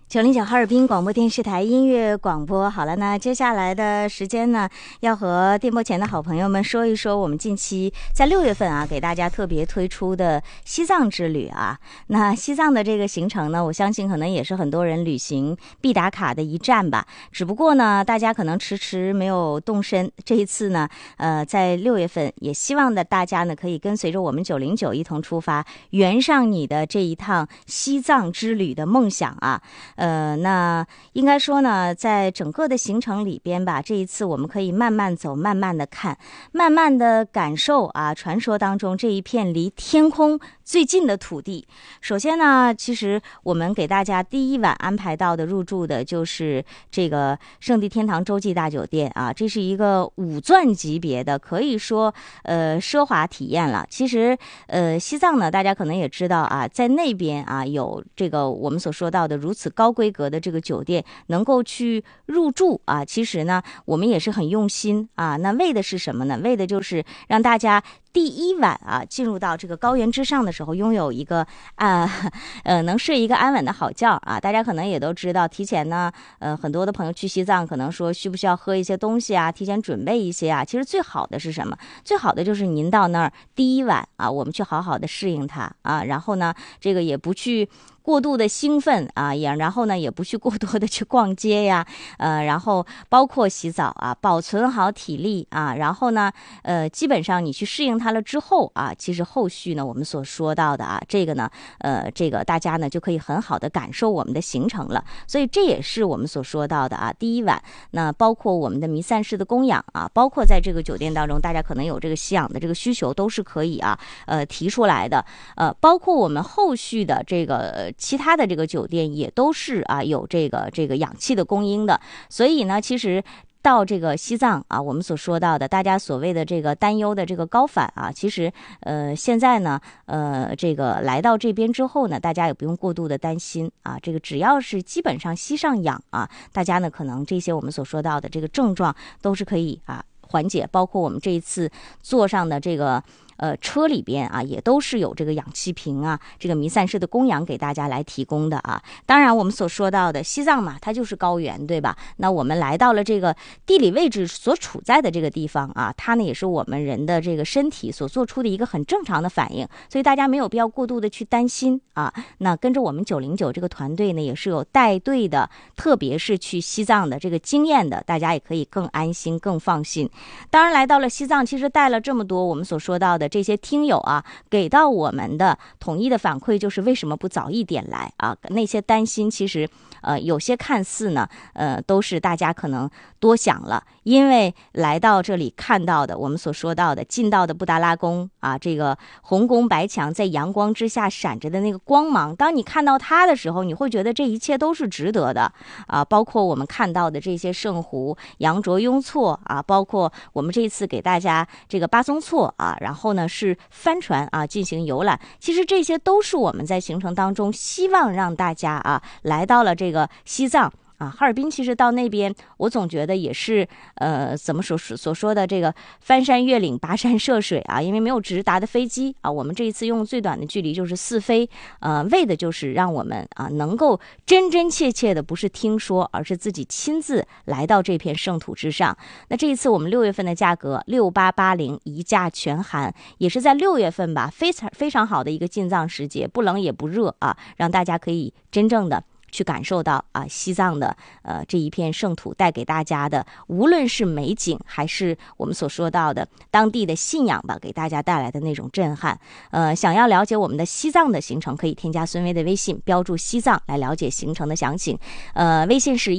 909哈尔滨广播电视台音乐广播。好了，那接下来的时间呢，要和电波前的好朋友们说一说我们近期在6月份啊给大家特别推出的西藏之旅啊。那西藏的这个行程呢，我相信可能也是很多人旅行必打卡的一站吧。只不过呢，大家可能迟迟没有动身。这一次呢，在6月份，也希望的大家呢可以跟随着我们909一同出发，圆上你的这一趟西藏之旅的梦想啊。那应该说呢，在整个的行程里边吧，这一次我们可以慢慢走，慢慢的看，慢慢的感受啊，传说当中这一片离天空最近的土地。首先呢，其实我们给大家第一晚安排到的入住的就是这个圣地天堂洲际大酒店啊，这是一个5钻级别的，可以说奢华体验了。其实西藏呢，大家可能也知道啊，在那边啊有这个我们所说到的如此高规格的这个酒店能够去入住啊，其实呢我们也是很用心啊。那为的是什么呢？为的就是让大家第一晚啊进入到这个高原之上的时候，拥有一个能睡一个安稳的好觉啊。大家可能也都知道，提前呢很多的朋友去西藏，可能说需不需要喝一些东西啊，提前准备一些啊。其实最好的是什么？最好的就是您到那儿第一晚啊，我们去好好的适应它啊，然后呢这个也不去过度的兴奋啊，然后呢也不去过多的去逛街呀，然后包括洗澡啊，保存好体力啊，然后呢基本上你去适应它了之后啊，其实后续呢我们所说到的啊，这个呢这个大家呢就可以很好的感受我们的行程了。所以这也是我们所说到的啊，第一晚那包括我们的弥散式的供养啊，包括在这个酒店当中大家可能有这个吸氧的这个需求都是可以啊提出来的，包括我们后续的这个其他的这个酒店也都是啊有这个氧气的供应的。所以呢其实到这个西藏啊，我们所说到的大家所谓的这个担忧的这个高反啊，其实现在呢这个来到这边之后呢，大家也不用过度的担心啊，这个只要是基本上吸上氧啊，大家呢可能这些我们所说到的这个症状都是可以啊缓解。包括我们这一次坐上的这个车里边啊，也都是有这个氧气瓶啊，这个弥散式的供氧给大家来提供的啊。当然我们所说到的西藏嘛，它就是高原，对吧？那我们来到了这个地理位置所处在的这个地方啊，它呢也是我们人的这个身体所做出的一个很正常的反应，所以大家没有必要过度的去担心啊。那跟着我们909这个团队呢，也是有带队的，特别是去西藏的这个经验的，大家也可以更安心更放心。当然来到了西藏，其实带了这么多我们所说到的这些听友啊，给到我们的统一的反馈就是为什么不早一点来啊？那些担心其实有些看似呢都是大家可能多想了。因为来到这里看到的我们所说到的进到的布达拉宫啊，这个红宫白墙在阳光之下闪着的那个光芒，当你看到它的时候，你会觉得这一切都是值得的啊。包括我们看到的这些圣湖、羊卓雍措啊，包括我们这一次给大家这个巴松措啊，然后呢是帆船啊进行游览，其实这些都是我们在行程当中希望让大家啊来到了这个西藏啊。哈尔滨其实到那边我总觉得也是怎么所说的这个翻山越岭跋山涉水啊，因为没有直达的飞机啊，我们这一次用最短的距离就是4飞，为的就是让我们啊能够真真切切的不是听说，而是自己亲自来到这片圣土之上。那这一次我们6月份的价格6880一价全含，也是在6月份吧，非常好的一个进藏时节，不冷也不热啊，让大家可以真正的去感受到啊西藏的这一片圣土带给大家的，无论是美景还是我们所说到的当地的信仰吧，给大家带来的那种震撼。想要了解我们的西藏的行程，可以添加孙薇的微信，标注西藏来了解行程的详情。微信是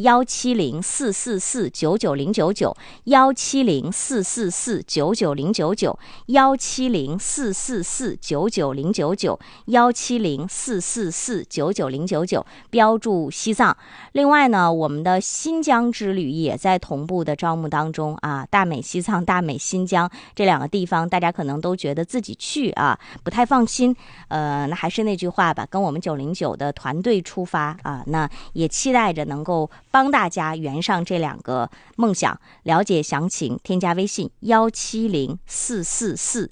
17044990199，17044990199，170449999，标注西藏。另外呢，我们的新疆之旅也在同步的招募当中啊，大美西藏、大美新疆这2个地方，大家可能都觉得自己去啊不太放心，那还是那句话吧，跟我们909的团队出发啊，那也期待着能够帮大家圆上这2个梦想。了解详情，添加微信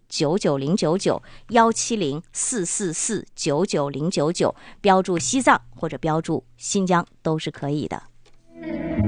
17044499099，17044499099，标注西藏。 或者标注新疆都是可以的。